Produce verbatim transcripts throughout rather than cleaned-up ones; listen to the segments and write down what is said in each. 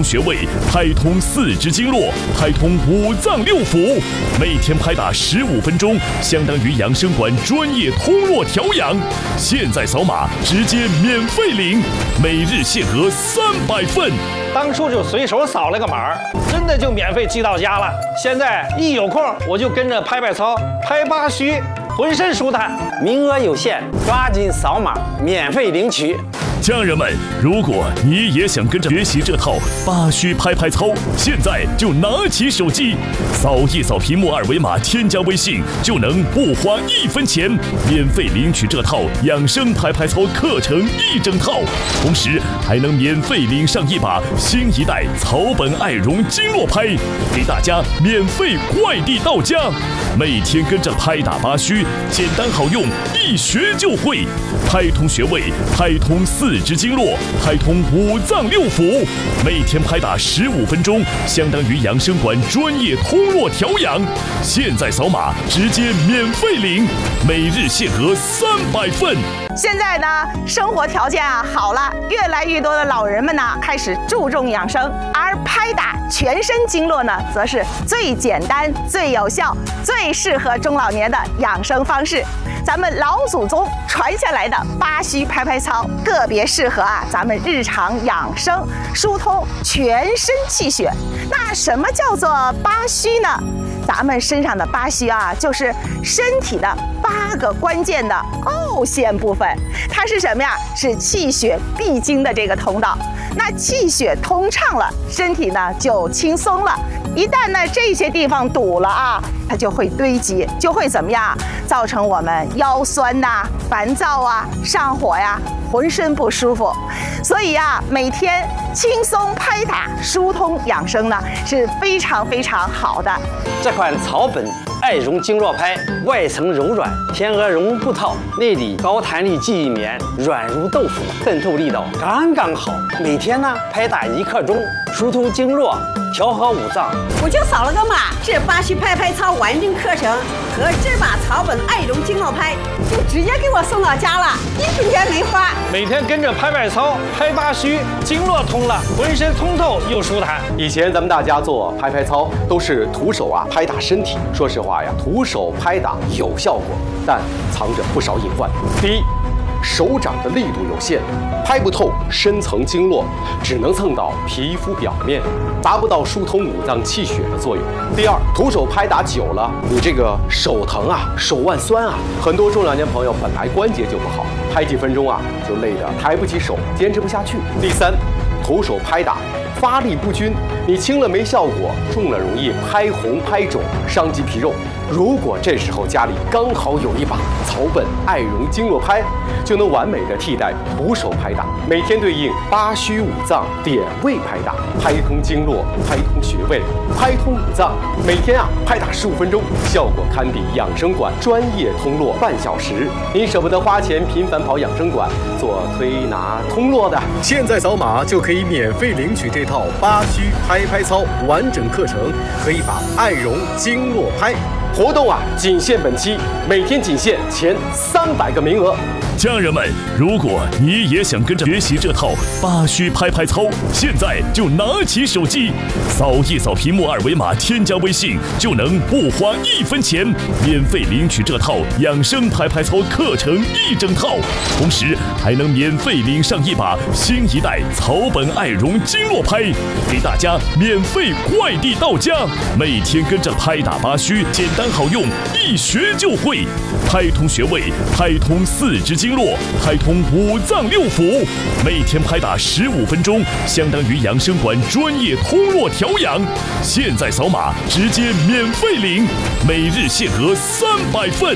通穴位，拍通四肢经络，拍通五脏六腑。每天拍打十五分钟，相当于养生馆专业通络调养。现在扫码直接免费领，每日限额三百份。 当初就随手扫了个码，真的就免费寄到家了。现在一有空我就跟着拍拍操，拍八虚，浑身舒坦。 名额有限，抓紧扫码免费领取。 家人们，如果你也想跟着学习这套八虚拍拍操，现在就拿起手机，扫一扫屏幕二维码，添加微信，就能不花一分钱，免费领取这套养生拍拍操课程一整套，同时还能免费领上一把新一代草本爱绒经络拍，给大家免费快递到家。每天跟着拍打八虚，简单好用，一学就会。拍通穴位，拍通四肢经络，拍通五脏六腑。每天拍打十五分钟，相当于养生馆专业通络调养。现在扫码直接免费领，每日限额三百份。 现在呢，生活条件啊好了，越来越多的老人们呢开始注重养生，而拍打全身经络呢，则是最简单、最有效、最适合中老年的养生方式。咱们老祖宗传下来的八虚拍拍操，个别适合啊咱们日常养生，疏通全身气血。那什么叫做八虚呢？咱们身上的八虚啊，就是身体的八个关键的凹陷部分，它是什么呀？是气血必经的这个通道。那气血通畅了，身体呢就轻松了。一旦呢这些地方堵了啊，它就会堆积，就会怎么样？造成我们腰酸呐、啊、烦躁啊、上火呀、浑身不舒服。所以啊，每天轻松拍打、疏通养生呢是非常非常好的。 这款草本爱绒经络拍，外层柔软，天鹅绒布套，内里高弹力记忆棉，软如豆腐，渗透力道刚刚好。每天呢拍打一刻钟，疏通经络，调和五脏。 我就扫了个码，这八虚拍拍操完整课程和这把草本爱绒经络拍就直接给我送到家了，一分钱没花。 每天跟着拍拍操，拍八虚，经络通了，浑身通透又舒坦。 以前咱们大家做拍拍操都是徒手啊拍打身体，说实话呀，徒手拍打有效果，但藏着不少隐患。第一，手掌的力度有限，拍不透深层经络，只能蹭到皮肤表面，达不到疏通五脏气血的作用。第二，徒手拍打久了，你这个手疼啊，手腕酸啊，很多中老年朋友本来关节就不好，拍几分钟啊就累得抬不起手，坚持不下去。第三，徒手拍打发力不均，你轻了没效果，重了容易拍红拍肿，伤及皮肉。如果这时候家里刚好有一把草本爱绒经络拍，就能完美的替代徒手拍打，每天对应八虚五脏点位拍打，拍通经络，拍通穴位，拍通五脏。每天啊拍打十五分钟，效果堪比养生馆专业通络半小时。您舍不得花钱频繁跑养生馆做推拿通络的， 现在扫码就可以免费领取这套八虚拍拍操完整课程和一把爱绒经络拍。 活动啊，仅限本期，每天仅限前三百个名额。 家人们，如果你也想跟着学习这套八虚拍拍操，现在就拿起手机，扫一扫屏幕二维码，添加微信，就能不花一分钱，免费领取这套养生拍拍操课程一整套，同时还能免费领上一把新一代草本爱绒经络拍，给大家免费快递到家。每天跟着拍打八虚，简单好用，一学就会。拍通穴位，拍通四肢经络，拍通五脏六腑。每天拍打十五分钟，相当于养生馆专业通络调养。现在扫码直接免费领，每日限额三百份。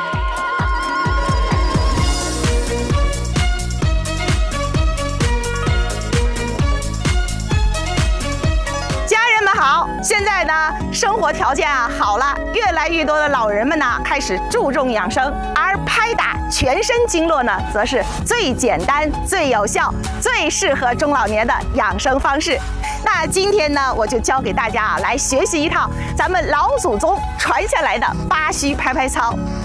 好，现在呢，生活条件啊好了，越来越多的老人们呢开始注重养生，而拍打全身经络呢，则是最简单、最有效、最适合中老年的养生方式。那今天呢，我就教给大家啊，来学习一套咱们老祖宗传下来的八虚拍拍操。那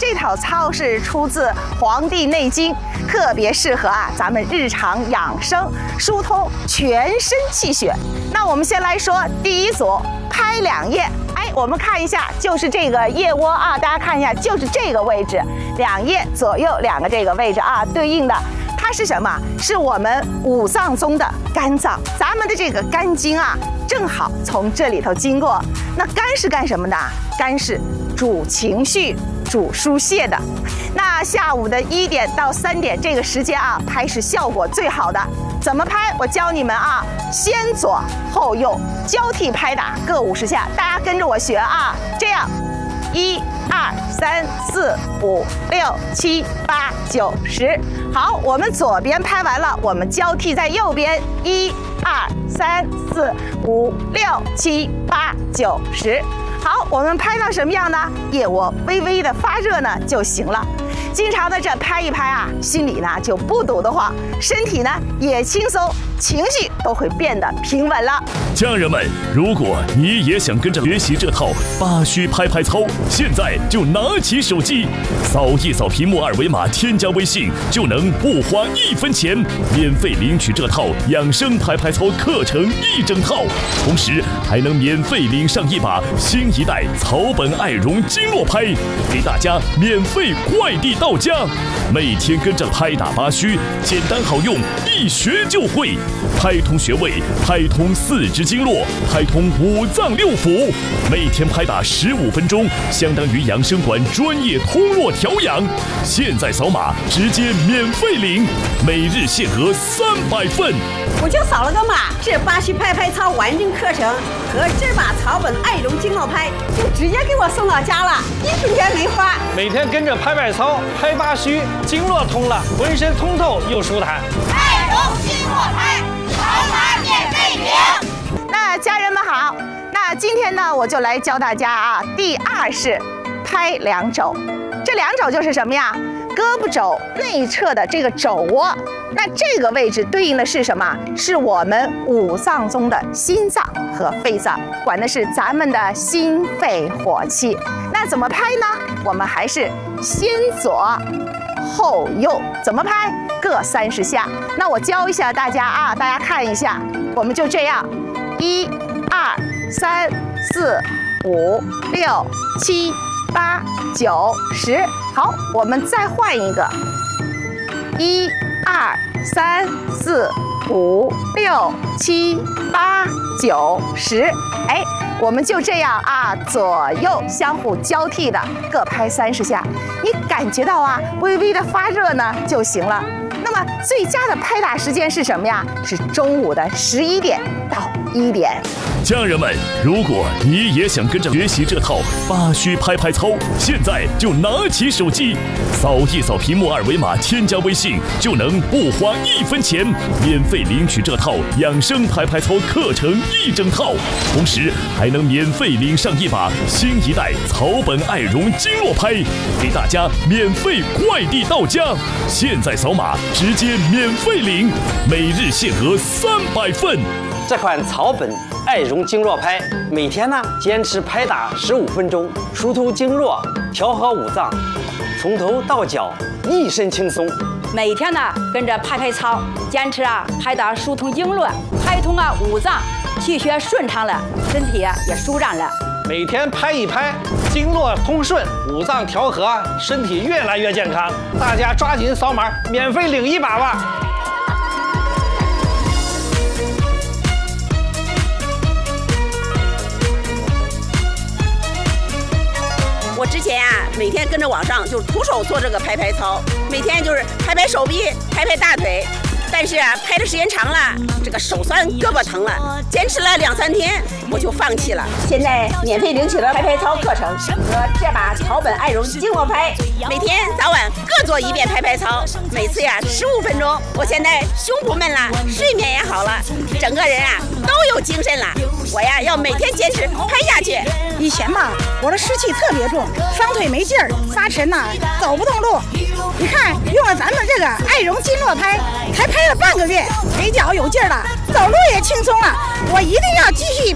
这套操是出自《黄帝内经》，特别适合啊咱们日常养生，疏通全身气血。那我们先来说第一组，拍两腋。哎，我们看一下，就是这个腋窝啊，大家看一下，就是这个位置，两腋左右两个这个位置啊，对应的。它是什么？是我们五脏中的肝脏，咱们的这个肝经啊，正好从这里头经过。那肝是干什么的？肝是主情绪、主疏泄的。那下午的一点到三点这个时间啊，拍是效果最好的。怎么拍？我教你们啊，先左后右交替拍打，各五十下，大家跟着我学啊，这样。一二三四五六七八九十，好，我们左边拍完了，我们交替在右边，一二三四五六七八九十。好，我们拍到什么样呢？腋窝微微的发热呢就行了。经常的这拍一拍啊，心里呢就不堵得慌，身体呢也轻松，情绪都会变得平稳了。 家人们，如果你也想跟着学习这套八虚拍拍操，现在就拿起手机，扫一扫屏幕二维码，添加微信，就能不花一分钱，免费领取这套养生拍拍操课程一整套，同时还能免费领上一把新一代草本爱绒经络拍，给大家免费快递到家。每天跟着拍打八虚，简单好用，一学就会，拍通穴位，拍通四肢经络，拍通五脏六腑。每天拍打十五分钟，相当于养生馆专业通络调养。现在扫码直接免费领，每日限额三百份。 我就扫了个码，这八虚拍拍操完整课程和这把草本爱绒经络拍就直接给我送到家了，一分钱没花。 每天跟着拍拍操，拍八虚，经络通了，浑身通透又舒坦。 爱绒经络拍，扫码免费领。 那家人们好，那今天呢，我就来教大家啊，第二式拍两肘。这两肘就是什么呀？胳膊肘内侧的这个肘窝，那这个位置对应的是什么？是我们五脏中的心脏和肺脏，管的是咱们的心肺火气。那怎么拍呢？我们还是先左后右，怎么拍？各三十下。那我教一下大家啊，大家看一下，我们就这样，一、二、三、四、五、六、七、八、九、十。好，我们再换一个，一、二、三、四、五、六、七、八、九、十。哎，我们就这样啊，左右相互交替的各拍三十下，你感觉到啊，微微的发热呢就行了。那么最佳的拍打时间是什么呀？是中午的十一点到一点。 家人们，如果你也想跟着学习这套八虚拍拍操，现在就拿起手机，扫一扫屏幕二维码，添加微信，就能不花一分钱，免费领取这套养生拍拍操课程一整套，同时还能免费领上一把新一代草本爱绒经络拍，给大家免费快递到家。现在扫码直接免费领，每日限额三百份。 这款草本爱绒经络拍，每天呢坚持拍打十五分钟，疏通经络，调和五脏，从头到脚一身轻松。 每天呢跟着拍拍操，坚持啊拍打疏通经络，拍通啊五脏，气血顺畅了，身体啊也舒展了。 每天拍一拍，经络通顺，五脏调和，身体越来越健康。大家抓紧扫码，免费领一把吧。 我之前啊，每天跟着网上就是徒手做这个拍拍操，每天就是拍拍手臂，拍拍大腿。但是啊，拍的时间长了，这个手酸，胳膊疼了，坚持了两三天，我就放弃了。现在免费领取了拍拍操课程和这把草本爱绒经络拍，每天早晚各做一遍拍拍操，每次呀十五分钟。我现在胸不闷了，睡眠也好了，整个人啊都有精神了。我呀要每天坚持拍下去。 以前吧，我的湿气特别重，双腿没劲儿，发沉呐、啊，走不动路。你看，用了咱们这个爱绒经络拍，才拍了半个月，腿脚有劲儿了，走路也轻松了。我一定要继续拍下去。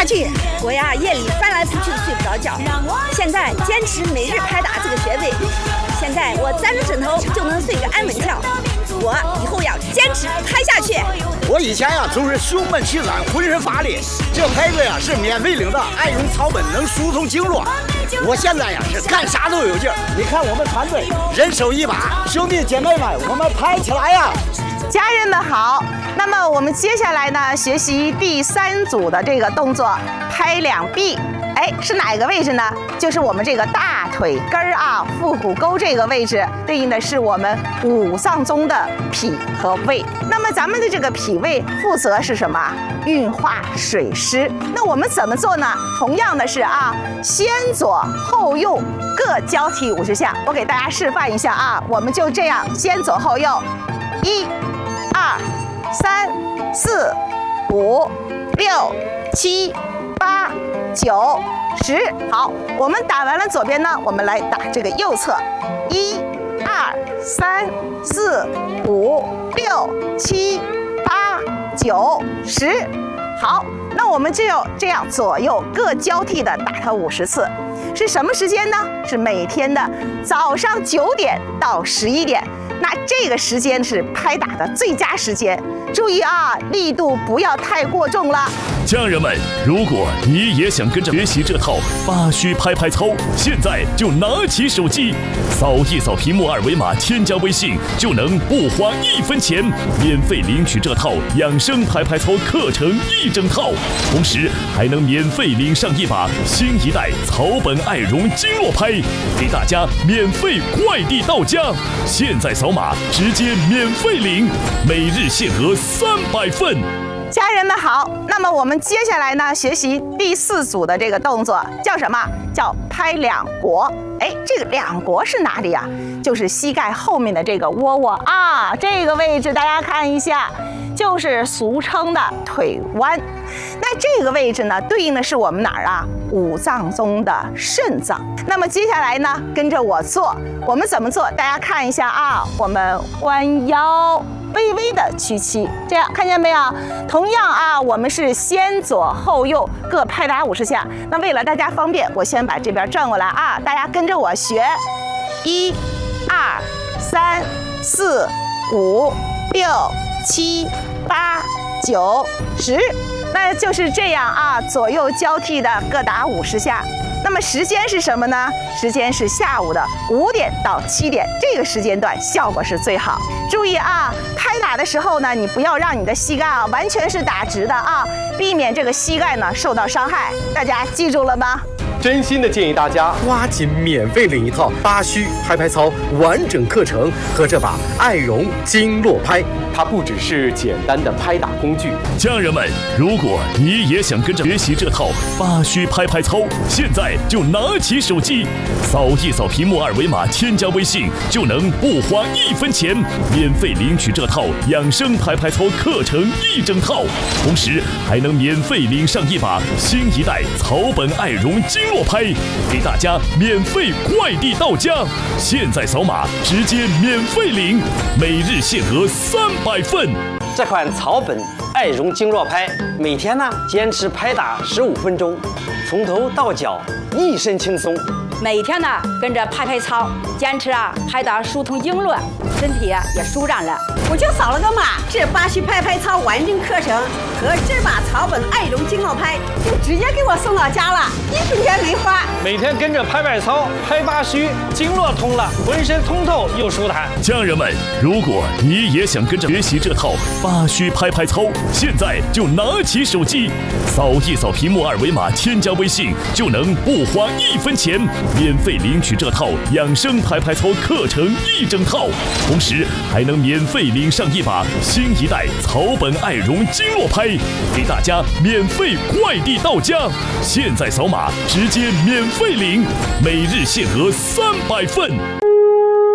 去。 我呀，夜里翻来覆去的睡不着觉，现在坚持每日拍打这个穴位，现在我沾着枕头就能睡个安稳觉。我以后要坚持拍下去。 我以前呀总是胸闷气短，浑身乏力，这拍子呀是免费领的，艾绒草本能疏通经络。我现在呀是干啥都有劲儿。你看我们团队人手一把，兄弟姐妹们，我们拍起来呀！ 家人们好，那么我们接下来呢，学习第三组的这个动作，拍两臂。哎，是哪个位置呢？就是我们这个大腿根儿啊，腹股沟这个位置，对应的是我们五脏中的脾和胃。那么咱们的这个脾胃负责是什么？运化水湿。那我们怎么做呢？同样的是啊，先左后右各交替五十下。我给大家示范一下啊，我们就这样，先左后右，一、二、三、四、五、六、七、八、九、十。好，我们打完了左边呢，我们来打这个右侧，一、二、三、四、五、六、七、八、九、十。好，那我们就这样左右各交替的打它五十次。是什么时间呢？是每天的早上九点到十一点。那这个时间是拍打的最佳时间，注意啊，力度不要太过重了。 家人们，如果你也想跟着学习这套八虚拍拍操，现在就拿起手机，扫一扫屏幕二维码，添加微信，就能不花一分钱，免费领取这套养生拍拍操课程一整套，同时还能免费领上一把新一代草本艾绒经络拍，给大家免费快递到家。现在扫码直接免费领，每日限额三百份。 家人们好，那么我们接下来呢，学习第四组的这个动作，叫什么？叫拍两国。哎，这个两国是哪里啊？就是膝盖后面的这个窝窝啊，这个位置大家看一下，就是俗称的腿弯。那这个位置呢，对应的是我们哪儿啊？五脏中的肾脏。那么接下来呢，跟着我做，我们怎么做？大家看一下啊，我们弯腰，微微的屈膝，这样看见没有？同样啊，我们是先左后右各拍打五十下。那为了大家方便，我先把这边转过来啊，大家跟着我学，一、二、三、四、五、六、七、八、九、十。那就是这样啊，左右交替的各打五十下。那么时间是什么呢？时间是下午的五点到七点，这个时间段效果是最好。注意啊，拍打的时候呢，你不要让你的膝盖啊完全是打直的啊，避免这个膝盖呢受到伤害。大家记住了吗？ 真心的建议大家抓紧免费领一套八虚拍拍操完整课程和这把艾绒经络拍。 它不只是简单的拍打工具。 家人们，如果你也想跟着学习这套八虚拍拍操，现在就拿起手机，扫一扫屏幕二维码，添加微信，就能不花一分钱，免费领取这套养生拍拍操课程一整套，同时还能免费领上一把新一代草本艾绒经络拍，给大家免费快递到家。现在扫码直接免费领，每日限额三百份。 这款草本艾绒经络拍，每天呢坚持拍打十五分钟，从头到脚一身轻松。 每天呢跟着拍拍操，坚持啊拍打疏通经络，身体啊也舒展了。 我就扫了个码，这八虚拍拍操完整课程和这把草本艾绒经络拍就直接给我送到家了，一分钱没花。 每天跟着拍拍操，拍八虚，经络通了，浑身通透又舒坦。 家人们，如果你也想跟着学习这套八虚拍拍操，现在就拿起手机，扫一扫屏幕二维码，添加微信，就能不花一分钱，免费领取这套养生拍拍操课程一整套，同时还能免费领上一把新一代草本艾绒经络拍，给大家免费快递到家。现在扫码直接免费领，每日限额三百份。